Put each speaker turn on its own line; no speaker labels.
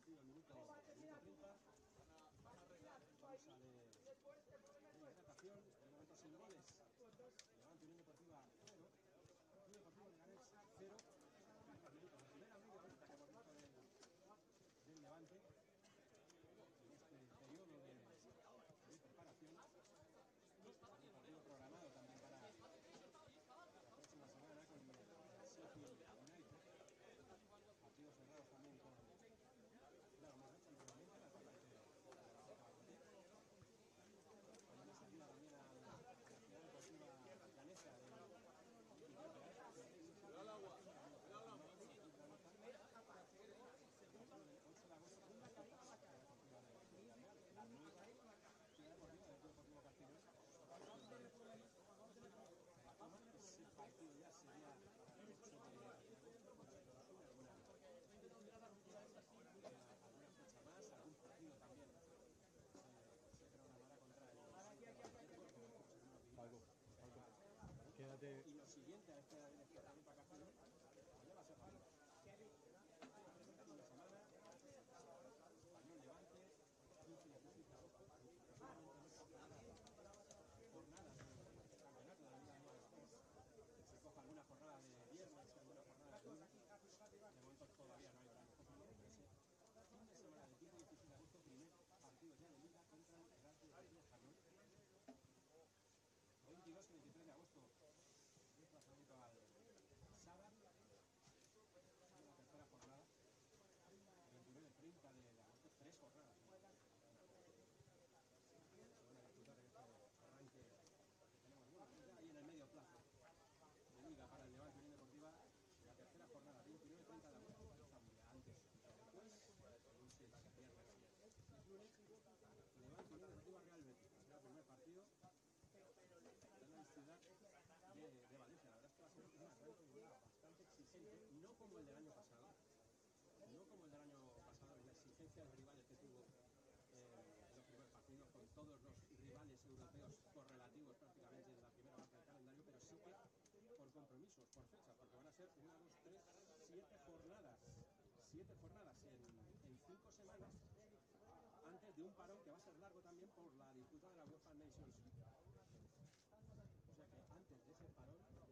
partido al minuto 30. Vamos a de hidratación, de momento sin goles. Levante Unión Deportiva 0. Club Deportivo Leganés 0. La primera media horita que hemos visto del Levante en este periodo de preparación. Un partido programado también para la próxima semana con Sheffield United. Partidos cerrados también con la salida también a la ciudad deportiva ganesa de el agua, el agua. 8 de agosto la nueva ciudad deportiva del Club Deportivo Castellón. Ese partido ya sería para el 8 de alguna fecha más, algún partido también se programará contra el
Paco, quédate.
Y lo siguiente a este también para Castellón, ya va a ser Paco. Fin de semana, Español Levante, 15 y 16 de agosto, jornadas del campeonato de la Liga de se coja alguna jornada de viernes, alguna jornada de lunes. De momento todavía no hay gran cosa, pero ese fin de semana del 15 y 16 de agosto, primer partido ya de Liga contra el Real Club Español. 22 y 23 de agosto, desplazamiento al sábado, la tercera jornada. 29 y 30 de agosto, 3 jornadas. Se van a disputar en este arranque que tenemos. Bueno, ya ahí en el medio plazo de Liga para el Levante Unión Deportiva. La tercera jornada, 29 y 30 de agosto, cambia antes y después, el viernes. El lunes, Levante Unión Deportiva Real Betis. Será el primer partido en la ciudad de Valencia. La verdad es que va a ser un arranque bastante exigente, no como el del año pasado. No como el del año pasado, en la exigencia de rivales que tuvo en los primeros partidos, con todos los rivales europeos correlativos prácticamente en la primera parte del calendario, pero sí que por compromisos, por fechas, porque van a ser 1, 2, 3, 7 jornadas. 7 jornadas en 5 semanas, antes de un parón que va a ser largo también por la disputa de la UEFA Nations League.